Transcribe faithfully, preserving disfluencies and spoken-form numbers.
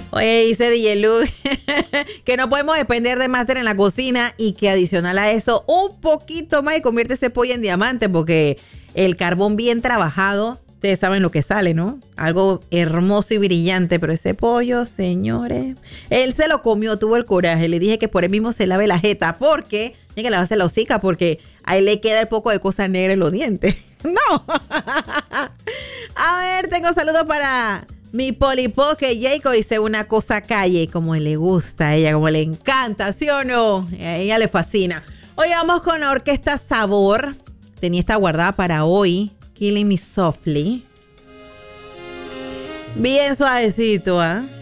Oye, dice D J Lu que no podemos depender de máster en la cocina y que adicional a eso un poquito más y convierte ese pollo en diamante porque el carbón bien trabajado, ustedes saben lo que sale, ¿no? Algo hermoso y brillante, pero ese pollo, señores, él se lo comió, tuvo el coraje. Le dije que por él mismo se lave la jeta porque, tiene que lavarse la hocica porque ahí le queda el poco de cosa negra en los dientes. No. A ver, tengo saludos para mi polipo que Jacob dice una cosa calle, como le gusta a ella, como le encanta, ¿sí o no? A ella le fascina. Hoy vamos con la orquesta Sabor. Tenía esta guardada para hoy. Killing Me Softly. Bien suavecito, ¿ah? ¿eh?